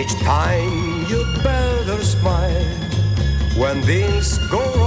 Each time you better smile when things go wrong.